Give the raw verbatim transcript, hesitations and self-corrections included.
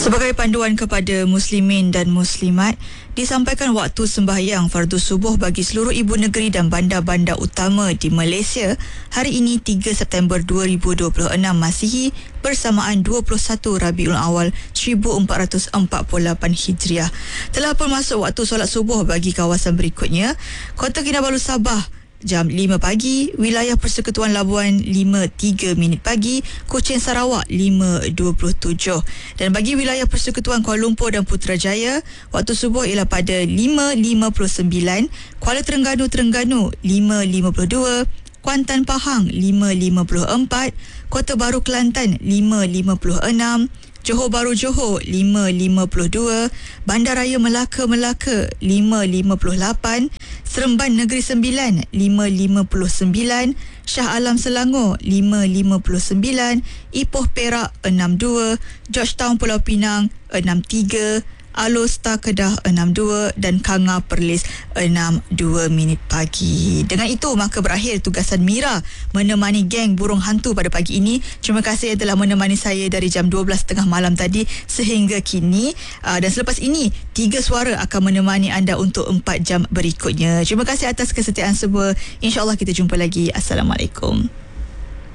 Sebagai panduan kepada muslimin dan muslimat, disampaikan waktu sembahyang fardu subuh bagi seluruh ibu negeri dan bandar-bandar utama di Malaysia hari ini tiga September dua ribu dua puluh enam Masihi bersamaan dua puluh satu Rabiul Awal seribu empat ratus empat puluh lapan Hijriah. Telah pun masuk waktu solat subuh bagi kawasan berikutnya: Kota Kinabalu Sabah jam lima pagi, wilayah Persekutuan Labuan lima tiga minit pagi, Kuching Sarawak lima dua puluh tujuh. Dan bagi wilayah Persekutuan Kuala Lumpur dan Putrajaya, waktu subuh ialah pada lima lima puluh sembilan, Kuala Terengganu Terengganu lima lima puluh dua, Kuantan Pahang lima lima puluh empat, Kota Baru Kelantan lima lima puluh enam, Johor Bahru Johor lima lima puluh dua, Bandaraya Melaka Melaka lima lima puluh lapan, Seremban Negeri Sembilan lima lima puluh sembilan, Shah Alam Selangor lima lima puluh sembilan, Ipoh Perak enam dua, Georgetown Pulau Pinang enam tiga, Alor Star Kedah enam dua dan Kanga Perlis enam dua minit pagi. Dengan itu maka berakhir tugasan Mira menemani geng burung hantu pada pagi ini. Terima kasih yang telah menemani saya dari jam dua belas tiga puluh malam tadi sehingga kini. Uh, dan selepas ini tiga suara akan menemani anda untuk empat jam berikutnya. Terima kasih atas kesetiaan semua. InsyaAllah kita jumpa lagi. Assalamualaikum.